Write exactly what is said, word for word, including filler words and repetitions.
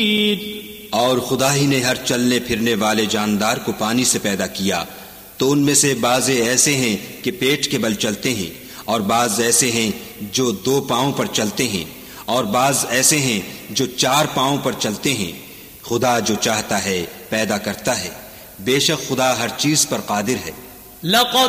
और खुदा ही ने हर चलने फिरने वाले जानदार को पानी से पैदा किया, तो उनमें से बाज़े ऐसे हैं कि पेट के बल चलते हैं, और बाज ऐसे हैं जो दो पांव पर चलते हैं, और बाज ऐसे हैं जो चार पांव पर चलते हैं। खुदा जो चाहता है पैदा करता है, बेशक खुदा हर चीज पर कादिर है।